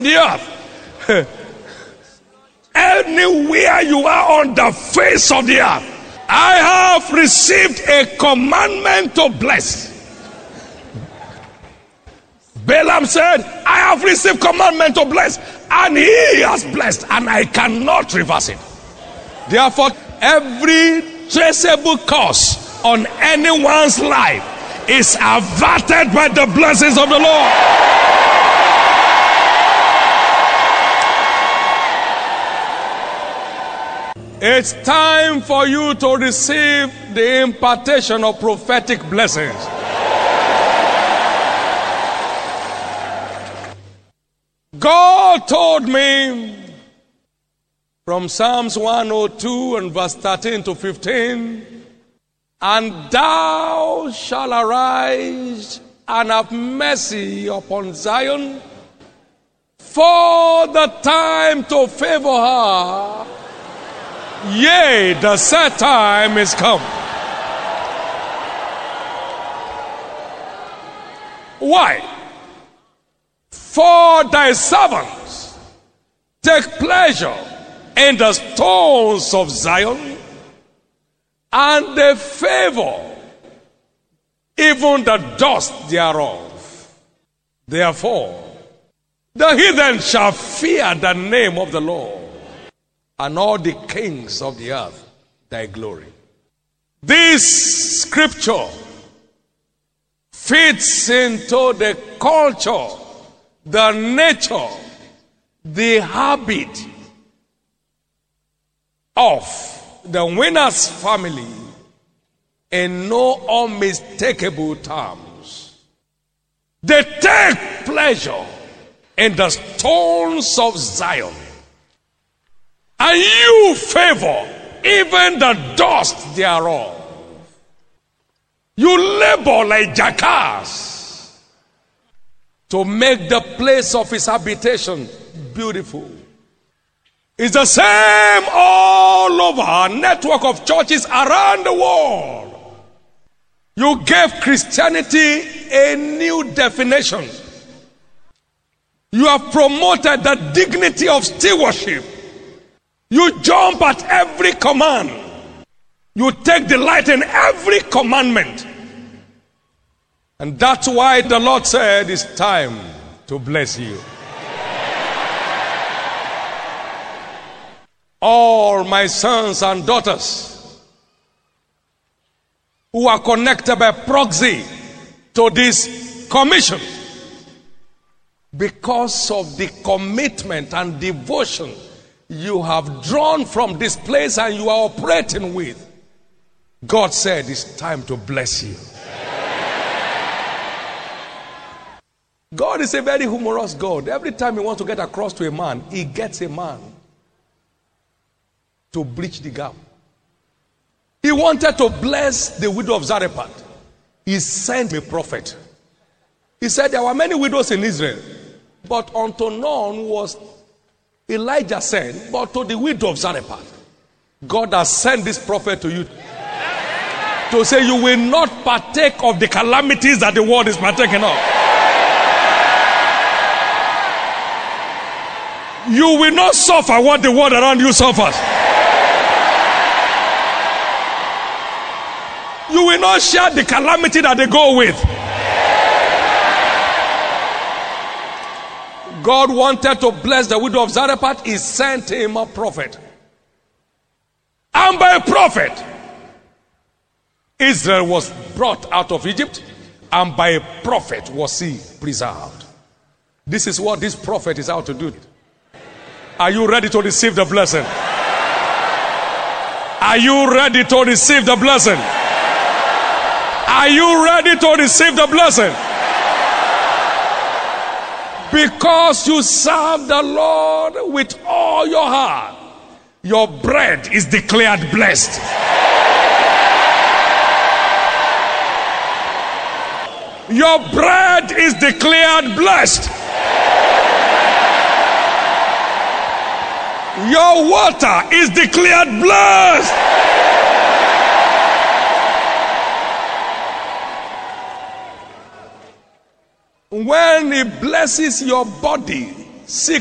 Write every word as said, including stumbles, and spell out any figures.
the earth. Anywhere you are on the face of the earth, I have received a commandment to bless. Balaam said, I have received commandment to bless, and he has blessed, and I cannot reverse it. Therefore, every traceable curse on anyone's life is averted by the blessings of the Lord. It's time for you to receive the impartation of prophetic blessings. God told me from Psalms one oh two and verse thirteen to fifteen, and thou shalt arise and have mercy upon Zion, for the time to favor her, yea, the set time is come. Why? For thy servants take pleasure in the stones of Zion, and they favor even the dust thereof. Therefore, the heathen shall fear the name of the Lord, and all the kings of the earth thy glory. This scripture fits into the culture, the nature, the habit of the Winners family in no unmistakable terms. They take pleasure in the stones of Zion, and you favor even the dust thereof. You labor like jackass to make the place of his habitation beautiful. It's the same all over our network of churches around the world. You gave Christianity a new definition. You have promoted the dignity of stewardship. You jump at every command. You take delight in every commandment. And that's why the Lord said it's time to bless you. All my sons and daughters who are connected by proxy to this commission, because of the commitment and devotion you have drawn from this place and you are operating with, God said it's time to bless you. God is a very humorous God. Every time he wants to get across to a man, he gets a man to bridge the gap. He wanted to bless the widow of Zarephath. He sent a prophet. He said there were many widows in Israel, but unto none was Elijah sent, but to the widow of Zarephath. God has sent this prophet to you to say you will not partake of the calamities that the world is partaking of. You will not suffer what the world around you suffers. You will not share the calamity that they go with. God wanted to bless the widow of Zarephath. He sent him a prophet. And by a prophet, Israel was brought out of Egypt, and by a prophet was he preserved. This is what this prophet is out to do. Are you ready to receive the blessing? Are you ready to receive the blessing? Are you ready to receive the blessing? Because you serve the Lord with all your heart, your bread is declared blessed. Your bread is declared blessed. Your water is declared blessed. When he blesses your body, Seek